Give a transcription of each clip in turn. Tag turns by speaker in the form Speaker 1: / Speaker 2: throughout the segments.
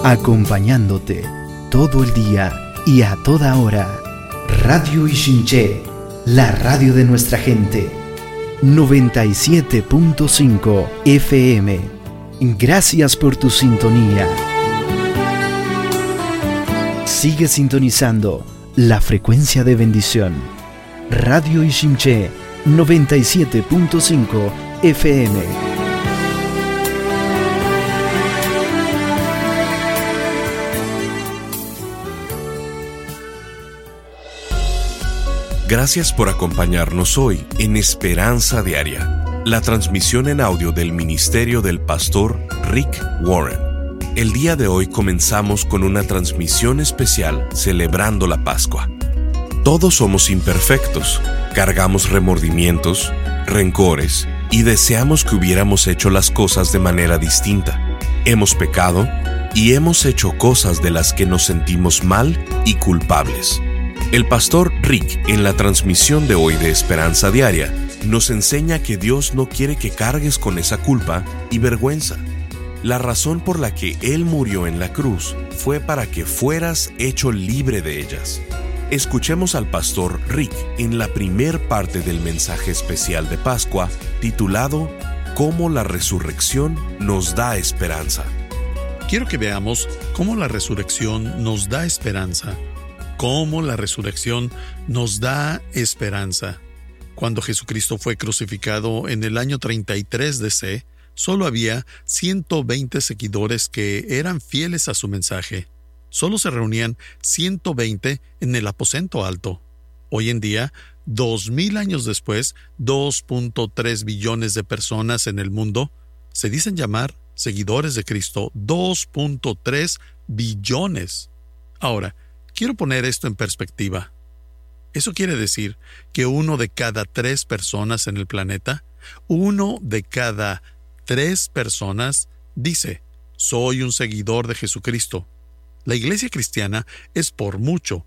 Speaker 1: acompañándote todo el día y a toda hora. Radio Ixinché, la radio de nuestra gente. 97.5 FM. Gracias por tu sintonía. Sigue sintonizando la frecuencia de bendición. Radio Ixinché, 97.5 FM.
Speaker 2: Gracias por acompañarnos hoy en Esperanza Diaria, la transmisión en audio del ministerio del pastor Rick Warren. El día de hoy comenzamos con una transmisión especial celebrando la Pascua. Todos somos imperfectos, cargamos remordimientos, rencores y deseamos que hubiéramos hecho las cosas de manera distinta. Hemos pecado y hemos hecho cosas de las que nos sentimos mal y culpables. El pastor Rick, en la transmisión de hoy de Esperanza Diaria, nos enseña que Dios no quiere que cargues con esa culpa y vergüenza. La razón por la que Él murió en la cruz fue para que fueras hecho libre de ellas. Escuchemos al pastor Rick en la primer parte del mensaje especial de Pascua, titulado «Cómo la resurrección nos da esperanza».
Speaker 3: Quiero que veamos cómo la resurrección nos da esperanza. Cómo la resurrección nos da esperanza. Cuando Jesucristo fue crucificado en el año 33 DC, solo había 120 seguidores que eran fieles a su mensaje. Solo se reunían 120 en el aposento alto. Hoy en día, 2000 años después, 2.3 billones de personas en el mundo se dicen llamar seguidores de Cristo. 2.3 billones. Ahora, quiero poner esto en perspectiva. Eso quiere decir que 1 de cada 3 personas en el planeta, 1 de cada 3 personas dice, soy un seguidor de Jesucristo. La Iglesia Cristiana es por mucho,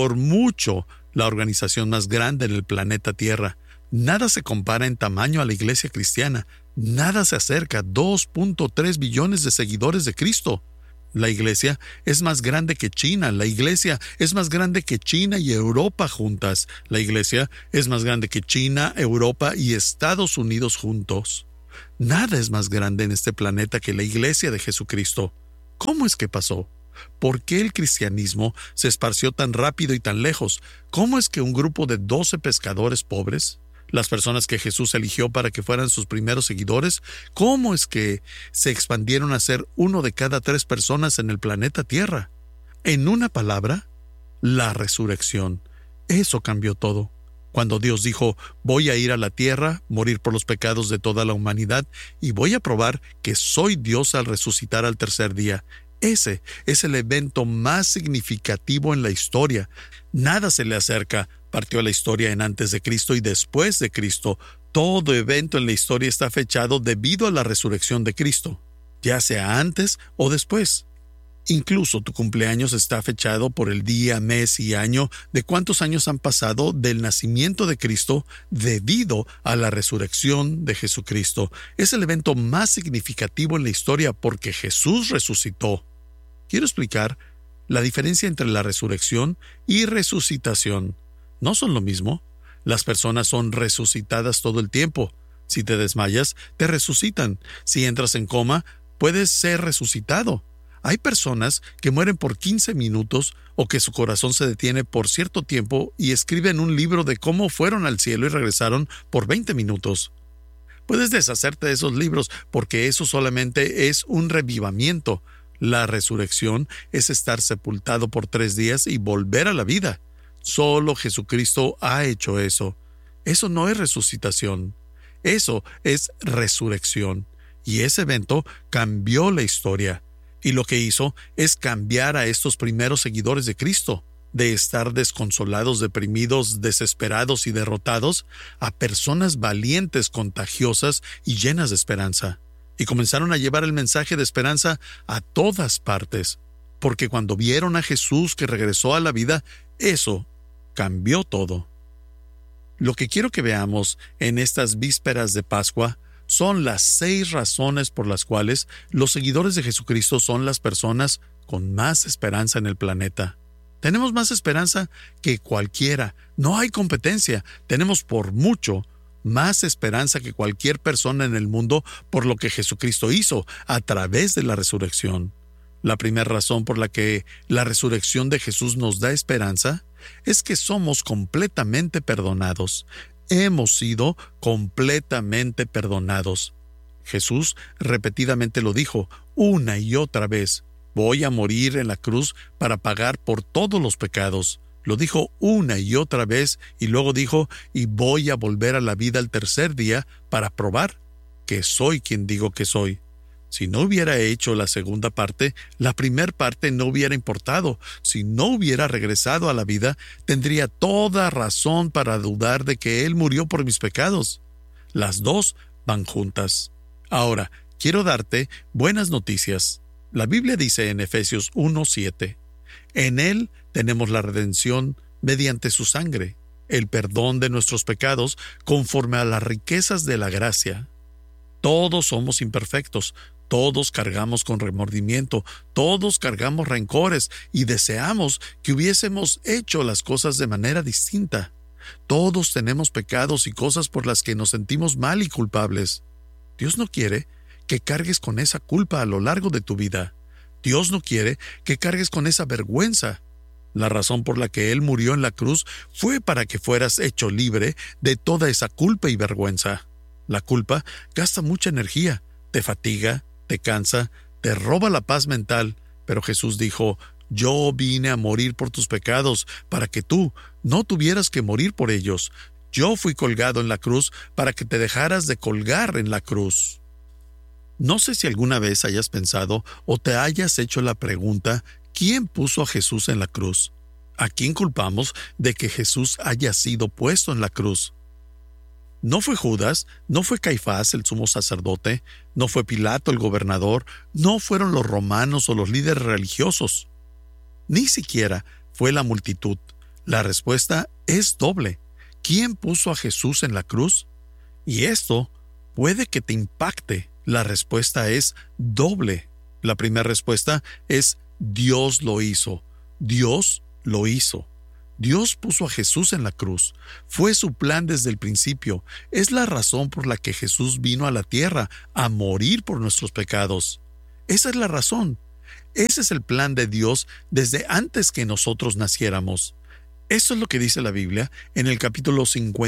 Speaker 3: la organización más grande en el planeta Tierra. Nada se compara en tamaño a la Iglesia Cristiana. Nada se acerca a 2.3 billones de seguidores de Cristo. La Iglesia es más grande que China. La Iglesia es más grande que China y Europa juntas. La Iglesia es más grande que China, Europa y Estados Unidos juntos. Nada es más grande en este planeta que la Iglesia de Jesucristo. ¿Cómo es que pasó? ¿Por qué el cristianismo se esparció tan rápido y tan lejos? ¿Cómo es que un grupo de 12 pescadores pobres, las personas que Jesús eligió para que fueran sus primeros seguidores, cómo es que se expandieron a ser 1 de cada 3 personas en el planeta Tierra? En una palabra, la resurrección. Eso cambió todo. Cuando Dios dijo, voy a ir a la tierra, morir por los pecados de toda la humanidad, y voy a probar que soy Dios al resucitar al tercer día. Ese es el evento más significativo en la historia. Nada se le acerca. Partió la historia en antes de Cristo y después de Cristo. Todo evento en la historia está fechado debido a la resurrección de Cristo, ya sea antes o después. Incluso tu cumpleaños está fechado por el día, mes y año de cuántos años han pasado del nacimiento de Cristo debido a la resurrección de Jesucristo. Es el evento más significativo en la historia porque Jesús resucitó. Quiero explicar la diferencia entre la resurrección y resucitación. No son lo mismo. Las personas son resucitadas todo el tiempo. Si te desmayas, te resucitan. Si entras en coma, puedes ser resucitado. Hay personas que mueren por 15 minutos o que su corazón se detiene por cierto tiempo y escriben un libro de cómo fueron al cielo y regresaron por 20 minutos. Puedes deshacerte de esos libros porque eso solamente es un revivamiento. La resurrección es estar sepultado por 3 días y volver a la vida. Solo Jesucristo ha hecho eso. Eso no es resucitación. Eso es resurrección. Y ese evento cambió la historia. Y lo que hizo es cambiar a estos primeros seguidores de Cristo, de estar desconsolados, deprimidos, desesperados y derrotados, a personas valientes, contagiosas y llenas de esperanza. Y comenzaron a llevar el mensaje de esperanza a todas partes, porque cuando vieron a Jesús que regresó a la vida, eso cambió todo. Lo que quiero que veamos en estas vísperas de Pascua son las 6 razones por las cuales los seguidores de Jesucristo son las personas con más esperanza en el planeta. Tenemos más esperanza que cualquiera. No hay competencia. Tenemos por mucho más esperanza que cualquier persona en el mundo por lo que Jesucristo hizo a través de la resurrección. La primera razón por la que la resurrección de Jesús nos da esperanza es que somos completamente perdonados. Hemos sido completamente perdonados. Jesús repetidamente lo dijo una y otra vez. Voy a morir en la cruz para pagar por todos los pecados. Lo dijo una y otra vez y luego dijo, y voy a volver a la vida al tercer día para probar que soy quien digo que soy. Si no hubiera hecho la segunda parte, la primera parte no hubiera importado. Si no hubiera regresado a la vida, tendría toda razón para dudar de que Él murió por mis pecados. Las dos van juntas. Ahora, quiero darte buenas noticias. La Biblia dice en Efesios 1:7, en Él tenemos la redención mediante su sangre, el perdón de nuestros pecados conforme a las riquezas de la gracia. Todos somos imperfectos, todos cargamos con remordimiento, todos cargamos rencores y deseamos que hubiésemos hecho las cosas de manera distinta. Todos tenemos pecados y cosas por las que nos sentimos mal y culpables. Dios no quiere que cargues con esa culpa a lo largo de tu vida. Dios no quiere que cargues con esa vergüenza. La razón por la que Él murió en la cruz fue para que fueras hecho libre de toda esa culpa y vergüenza. La culpa gasta mucha energía, te fatiga, te cansa, te roba la paz mental, pero Jesús dijo, yo vine a morir por tus pecados para que tú no tuvieras que morir por ellos. Yo fui colgado en la cruz para que te dejaras de colgar en la cruz. No sé si alguna vez hayas pensado o te hayas hecho la pregunta, ¿quién puso a Jesús en la cruz? ¿A quién culpamos de que Jesús haya sido puesto en la cruz? No fue Judas, no fue Caifás el sumo sacerdote, no fue Pilato el gobernador, no fueron los romanos o los líderes religiosos. Ni siquiera fue la multitud. La respuesta es doble. ¿Quién puso a Jesús en la cruz? Y esto puede que te impacte. La respuesta es doble. La primera respuesta es Dios lo hizo. Dios lo hizo. Dios puso a Jesús en la cruz. Fue su plan desde el principio. Es la razón por la que Jesús vino a la tierra, a morir por nuestros pecados. Esa es la razón. Ese es el plan de Dios desde antes que nosotros naciéramos. Eso es lo que dice la Biblia en el capítulo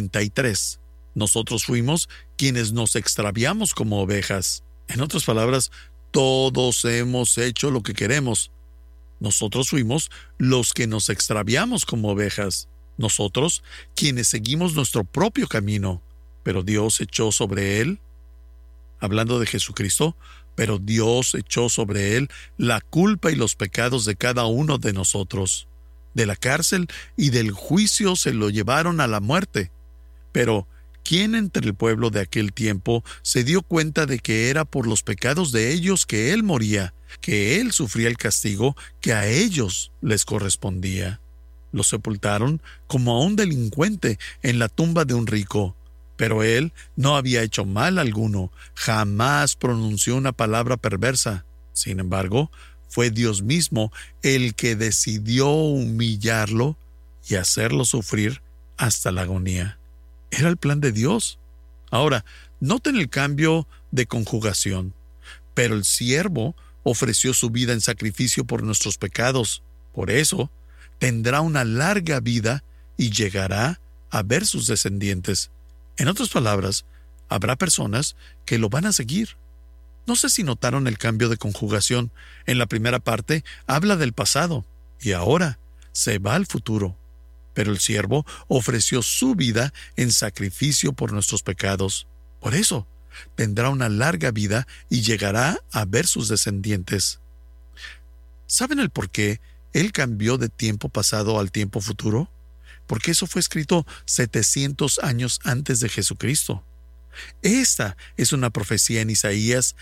Speaker 3: 53. Nosotros fuimos quienes nos extraviamos como ovejas. En otras palabras, todos hemos hecho lo que queremos. Nosotros fuimos los que nos extraviamos como ovejas. Nosotros, quienes seguimos nuestro propio camino. Pero Dios echó sobre él, hablando de Jesucristo, pero Dios echó sobre él la culpa y los pecados de cada uno de nosotros. De la cárcel y del juicio se lo llevaron a la muerte. Pero ¿quién entre el pueblo de aquel tiempo se dio cuenta de que era por los pecados de ellos que Él moría, que Él sufría el castigo que a ellos les correspondía? Lo sepultaron como a un delincuente en la tumba de un rico. Pero Él no había hecho mal alguno, jamás pronunció una palabra perversa. Sin embargo, fue Dios mismo el que decidió humillarlo y hacerlo sufrir hasta la agonía. Era el plan de Dios. Ahora, noten el cambio de conjugación. Pero el siervo ofreció su vida en sacrificio por nuestros pecados. Por eso, tendrá una larga vida y llegará a ver sus descendientes. En otras palabras, habrá personas que lo van a seguir. No sé si notaron el cambio de conjugación. En la primera parte habla del pasado y ahora se va al futuro. Pero el siervo ofreció su vida en sacrificio por nuestros pecados. Por eso, tendrá una larga vida y llegará a ver sus descendientes. ¿Saben el por qué Él cambió de tiempo pasado al tiempo futuro? Porque eso fue escrito 700 años antes de Jesucristo. Esta es una profecía en Isaías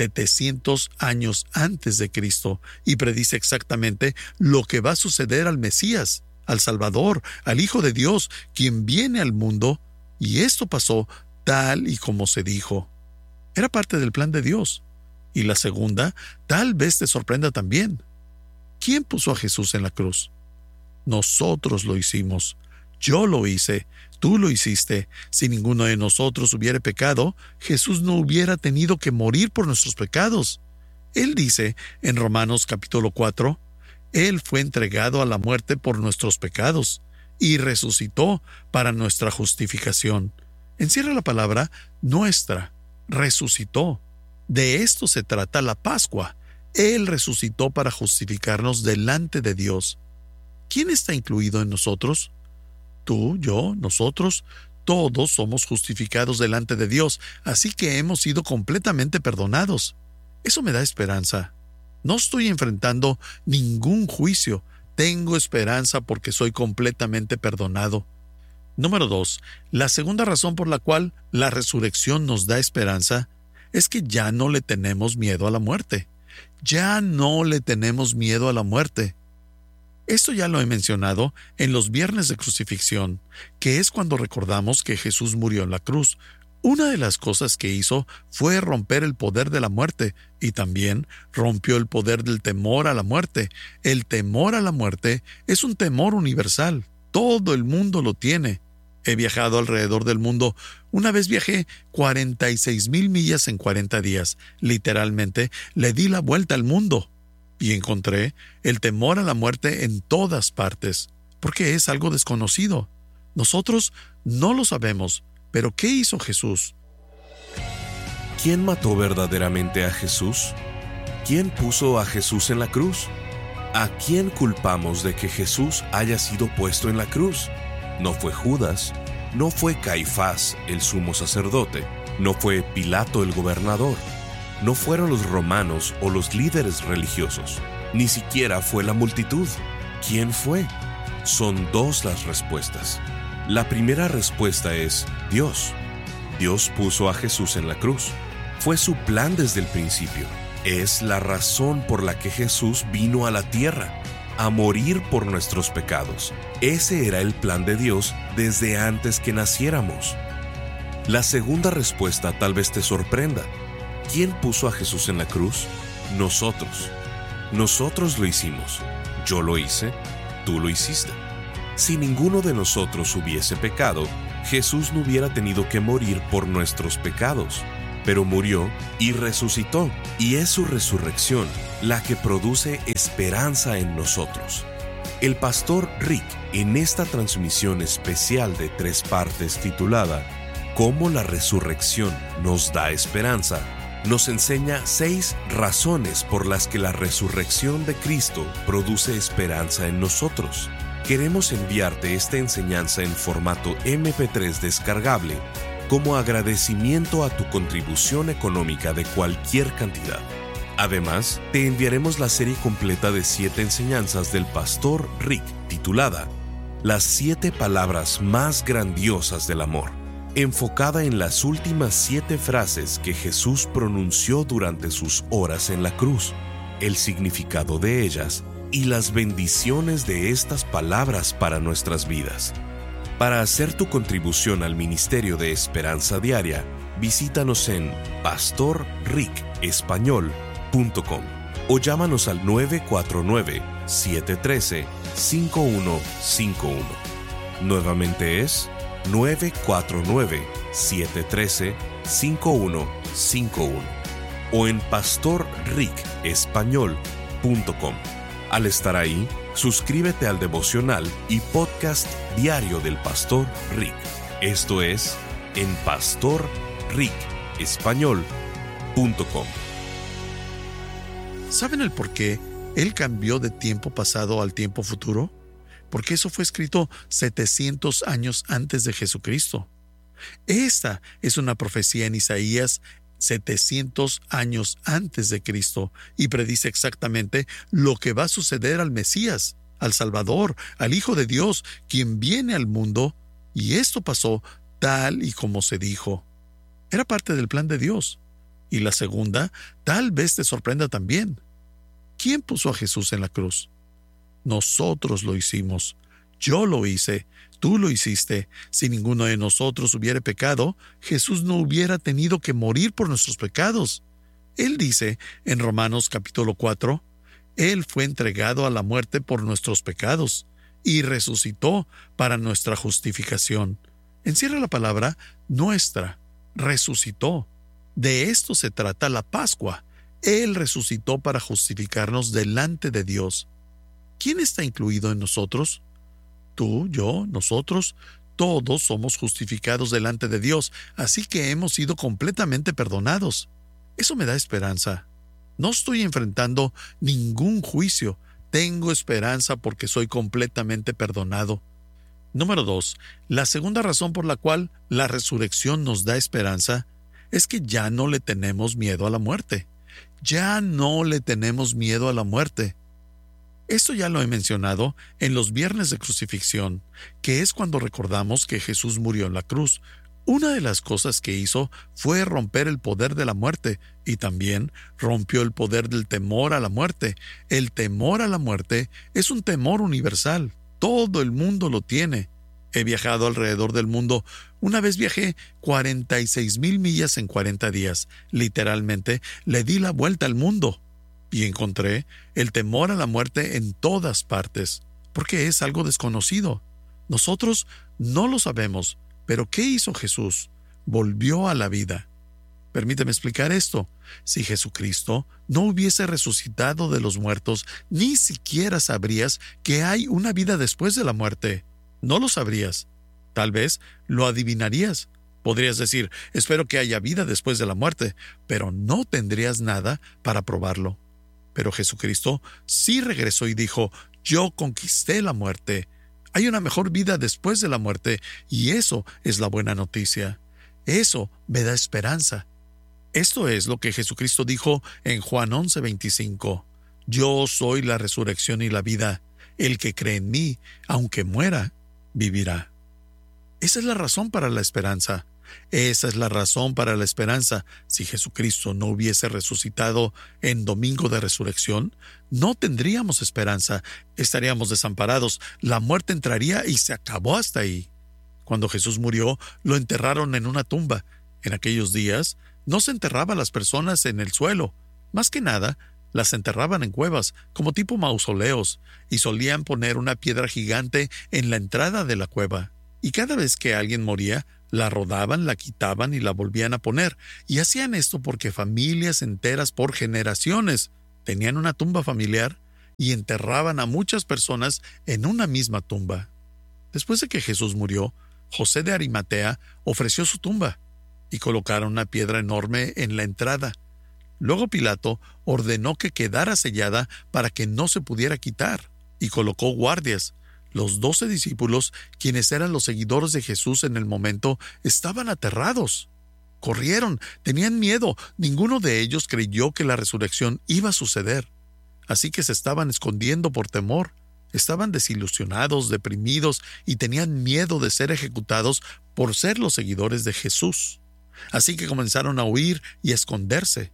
Speaker 3: 700 años antes de Cristo y predice exactamente lo que va a suceder al Mesías, al Salvador, al Hijo de Dios, quien viene al mundo, y esto pasó tal y como se dijo. Era parte del plan de Dios. Y la segunda, tal vez te sorprenda también. ¿Quién puso a Jesús en la cruz? Nosotros lo hicimos. Yo lo hice. Tú lo hiciste. Si ninguno de nosotros hubiera pecado, Jesús no hubiera tenido que morir por nuestros pecados. Él dice en Romanos capítulo 4, Él fue entregado a la muerte por nuestros pecados y resucitó para nuestra justificación. Encierra la palabra nuestra. Resucitó. De esto se trata la Pascua. Él resucitó para justificarnos delante de Dios. ¿Quién está incluido en nosotros? Tú, yo, nosotros, todos somos justificados delante de Dios, así que hemos sido completamente perdonados. Eso me da esperanza. No estoy enfrentando ningún juicio. Tengo esperanza porque soy completamente perdonado. Número 2. La segunda razón por la cual la resurrección nos da esperanza es que ya no le tenemos miedo a la muerte. Ya no le tenemos miedo a la muerte. Esto ya lo he mencionado en los viernes de crucifixión, que es cuando recordamos que Jesús murió en la cruz. Una de las cosas que hizo fue romper el poder de la muerte y también rompió el poder del temor a la muerte. El temor a la muerte es un temor universal. Todo el mundo lo tiene. He viajado alrededor del mundo. Una vez viajé 46,000 millas en 40 días. Literalmente, le di la vuelta al mundo. Y encontré el temor a la muerte en todas partes, porque es algo desconocido. Nosotros no lo sabemos, pero ¿qué hizo Jesús?
Speaker 2: ¿Quién mató verdaderamente a Jesús? ¿Quién puso a Jesús en la cruz? ¿A quién culpamos de que Jesús haya sido puesto en la cruz? No fue Judas, no fue Caifás, el sumo sacerdote, no fue Pilato el gobernador, no fueron los romanos o los líderes religiosos, ni siquiera fue la multitud. ¿Quién fue? Son dos las respuestas. La primera respuesta es Dios. Dios puso a Jesús en la cruz. Fue su plan desde el principio. Es la razón por la que Jesús vino a la tierra, a morir por nuestros pecados. Ese era el plan de Dios desde antes que naciéramos. La segunda respuesta tal vez te sorprenda. ¿Quién puso a Jesús en la cruz? Nosotros. Nosotros lo hicimos. Yo lo hice, tú lo hiciste. Si ninguno de nosotros hubiese pecado, Jesús no hubiera tenido que morir por nuestros pecados. Pero murió y resucitó, y es su resurrección la que produce esperanza en nosotros. El pastor Rick, en esta transmisión especial de 3 partes titulada ¿Cómo la resurrección nos da esperanza?, nos enseña 6 razones por las que la resurrección de Cristo produce esperanza en nosotros. Queremos enviarte esta enseñanza en formato MP3 descargable como agradecimiento a tu contribución económica de cualquier cantidad. Además, te enviaremos la serie completa de 7 enseñanzas del pastor Rick titulada Las 7 palabras más grandiosas del amor, enfocada en las últimas 7 frases que Jesús pronunció durante sus horas en la cruz, el significado de ellas y las bendiciones de estas palabras para nuestras vidas. Para hacer tu contribución al Ministerio de Esperanza Diaria, visítanos en pastorricespañol.com o llámanos al 949-713-5151. Nuevamente es 949-713-5151 o en pastorricespañol.com. Al estar ahí, suscríbete al devocional y podcast diario del Pastor Rick. Esto es en pastorricespañol.com.
Speaker 3: ¿Saben el por qué Él cambió de tiempo pasado al tiempo futuro? Porque eso fue escrito 700 años antes de Jesucristo. Esta es una profecía en Isaías 700 años antes de Cristo y predice exactamente lo que va a suceder al Mesías, al Salvador, al Hijo de Dios, quien viene al mundo, y esto pasó tal y como se dijo. Era parte del plan de Dios. Y la segunda, tal vez te sorprenda también. ¿Quién puso a Jesús en la cruz? Nosotros lo hicimos. Yo lo hice, tú lo hiciste. Si ninguno de nosotros hubiera pecado, Jesús no hubiera tenido que morir por nuestros pecados. Él dice en Romanos capítulo 4, Él fue entregado a la muerte por nuestros pecados y resucitó para nuestra justificación. Encierra la palabra nuestra, resucitó. De esto se trata la Pascua. Él resucitó para justificarnos delante de Dios. ¿Quién está incluido en nosotros? Tú, yo, nosotros, todos somos justificados delante de Dios, así que hemos sido completamente perdonados. Eso me da esperanza. No estoy enfrentando ningún juicio. Tengo esperanza porque soy completamente perdonado. Número 2. La segunda razón por la cual la resurrección nos da esperanza es que ya no le tenemos miedo a la muerte. Ya no le tenemos miedo a la muerte. Esto ya lo he mencionado en los viernes de crucifixión, que es cuando recordamos que Jesús murió en la cruz. Una de las cosas que hizo fue romper el poder de la muerte y también rompió el poder del temor a la muerte. El temor a la muerte es un temor universal. Todo el mundo lo tiene. He viajado alrededor del mundo. Una vez viajé 46,000 millas en 40 días. Literalmente, le di la vuelta al mundo. Y encontré el temor a la muerte en todas partes, porque es algo desconocido. Nosotros no lo sabemos, pero ¿qué hizo Jesús? Volvió a la vida. Permíteme explicar esto. Si Jesucristo no hubiese resucitado de los muertos, ni siquiera sabrías que hay una vida después de la muerte. No lo sabrías. Tal vez lo adivinarías. Podrías decir, espero que haya vida después de la muerte, pero no tendrías nada para probarlo. Pero Jesucristo sí regresó y dijo, yo conquisté la muerte. Hay una mejor vida después de la muerte, y eso es la buena noticia. Eso me da esperanza. Esto es lo que Jesucristo dijo en Juan 11:25. Yo soy la resurrección y la vida. El que cree en mí, aunque muera, vivirá. Esa es la razón para la esperanza. Esa es la razón para la esperanza. Si Jesucristo no hubiese resucitado en domingo de resurrección, no tendríamos esperanza. Estaríamos desamparados. La muerte entraría y se acabó hasta ahí. Cuando Jesús murió, lo enterraron en una tumba. En aquellos días, no se enterraba a las personas en el suelo. Más que nada, las enterraban en cuevas, como tipo mausoleos, y solían poner una piedra gigante en la entrada de la cueva. Y cada vez que alguien moría, la rodaban, la quitaban y la volvían a poner. Y hacían esto porque familias enteras por generaciones tenían una tumba familiar y enterraban a muchas personas en una misma tumba. Después de que Jesús murió, José de Arimatea ofreció su tumba y colocaron una piedra enorme en la entrada. Luego Pilato ordenó que quedara sellada para que no se pudiera quitar y colocó guardias. Los 12 discípulos, quienes eran los seguidores de Jesús en el momento, estaban aterrados. Corrieron, tenían miedo. Ninguno de ellos creyó que la resurrección iba a suceder. Así que se estaban escondiendo por temor. Estaban desilusionados, deprimidos y tenían miedo de ser ejecutados por ser los seguidores de Jesús. Así que comenzaron a huir y a esconderse.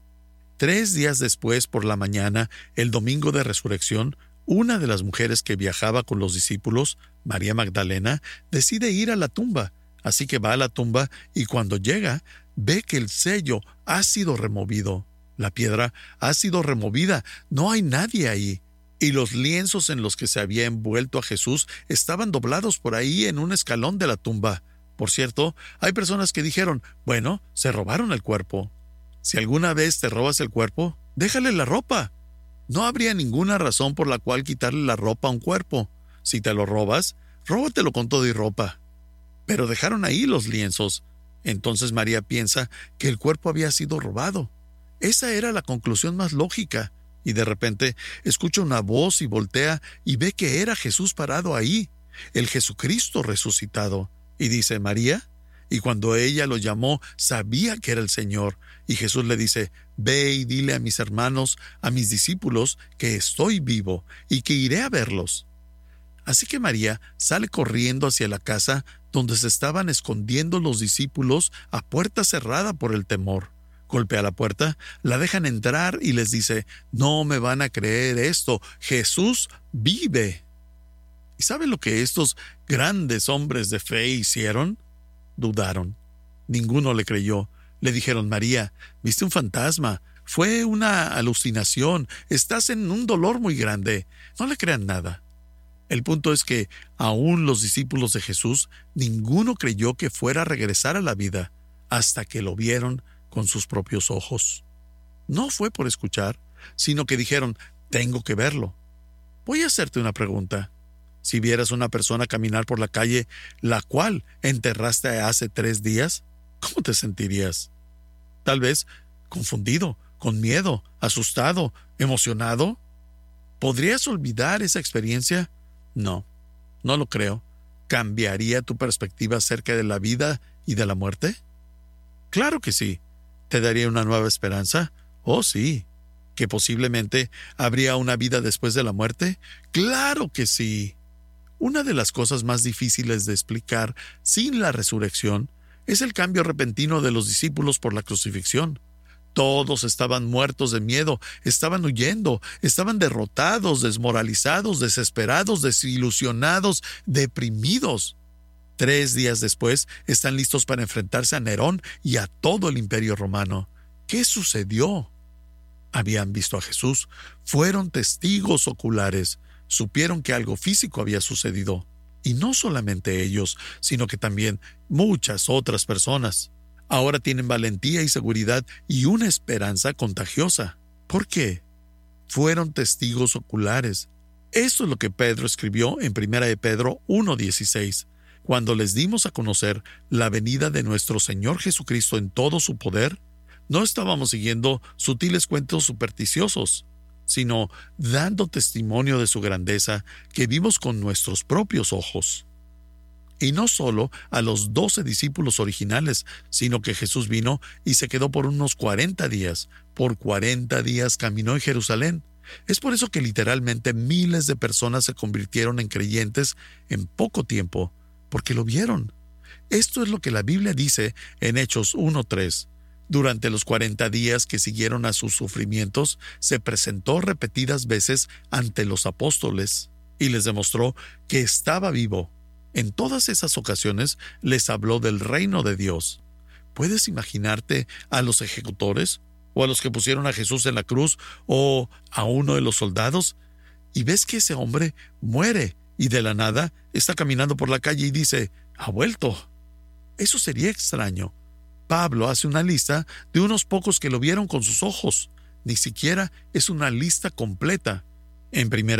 Speaker 3: 3 días después, por la mañana, el domingo de resurrección, una de las mujeres que viajaba con los discípulos, María Magdalena, decide ir a la tumba. Así que va a la tumba y cuando llega, ve que el sello ha sido removido. La piedra ha sido removida, no hay nadie ahí. Y los lienzos en los que se había envuelto a Jesús estaban doblados por ahí en un escalón de la tumba. Por cierto, hay personas que dijeron, bueno, se robaron el cuerpo. Si alguna vez te robas el cuerpo, déjale la ropa. No habría ninguna razón por la cual quitarle la ropa a un cuerpo. Si te lo robas, róbatelo con todo y ropa. Pero dejaron ahí los lienzos. Entonces María piensa que el cuerpo había sido robado. Esa era la conclusión más lógica. Y de repente escucha una voz y voltea y ve que era Jesús parado ahí, el Jesucristo resucitado. Y dice, María. Y cuando ella lo llamó, sabía que era el Señor. Y Jesús le dice, ve y dile a mis hermanos, a mis discípulos, que estoy vivo y que iré a verlos. Así que María sale corriendo hacia la casa donde se estaban escondiendo los discípulos a puerta cerrada por el temor. Golpea la puerta, la dejan entrar y les dice, no me van a creer esto, Jesús vive. ¿Y sabe lo que estos grandes hombres de fe hicieron? Dudaron. Ninguno le creyó. Le dijeron: María, viste un fantasma. Fue una alucinación. Estás en un dolor muy grande. No le crean nada. El punto es que aún los discípulos de Jesús, ninguno creyó que fuera a regresar a la vida hasta que lo vieron con sus propios ojos. No fue por escuchar, sino que dijeron: tengo que verlo. Voy a hacerte una pregunta. Si vieras una persona caminar por la calle, la cual enterraste hace 3 días, ¿cómo te sentirías? Tal vez confundido, con miedo, asustado, emocionado. ¿Podrías olvidar esa experiencia? No, no lo creo. ¿Cambiaría tu perspectiva acerca de la vida y de la muerte? Claro que sí. ¿Te daría una nueva esperanza? Oh, sí. ¿Que posiblemente habría una vida después de la muerte? ¡Claro que sí! Una de las cosas más difíciles de explicar sin la resurrección es el cambio repentino de los discípulos por la crucifixión. Todos estaban muertos de miedo, estaban huyendo, estaban derrotados, desmoralizados, desesperados, desilusionados, deprimidos. 3 días después están listos para enfrentarse a Nerón y a todo el imperio romano. ¿Qué sucedió? Habían visto a Jesús, fueron testigos oculares, supieron que algo físico había sucedido. Y no solamente ellos, sino que también muchas otras personas. Ahora tienen valentía y seguridad y una esperanza contagiosa. ¿Por qué? Fueron testigos oculares. Esto es lo que Pedro escribió en 1 de Pedro 1:16. Cuando les dimos a conocer la venida de nuestro Señor Jesucristo en todo su poder, no estábamos siguiendo sutiles cuentos supersticiosos, sino dando testimonio de su grandeza que vimos con nuestros propios ojos. Y no solo a los 12 discípulos originales, sino que Jesús vino y se quedó por unos 40 días. Por 40 días caminó en Jerusalén. Es por eso que literalmente miles de personas se convirtieron en creyentes en poco tiempo, porque lo vieron. Esto es lo que la Biblia dice en Hechos 1:3. Durante los 40 días que siguieron a sus sufrimientos, se presentó repetidas veces ante los apóstoles y les demostró que estaba vivo. En todas esas ocasiones les habló del reino de Dios. ¿Puedes imaginarte a los ejecutores? ¿O a los que pusieron a Jesús en la cruz? ¿O a uno de los soldados? Y ves que ese hombre muere y de la nada está caminando por la calle y dice: «Ha vuelto». Eso sería extraño. Pablo hace una lista de unos pocos que lo vieron con sus ojos. Ni siquiera es una lista completa. En 1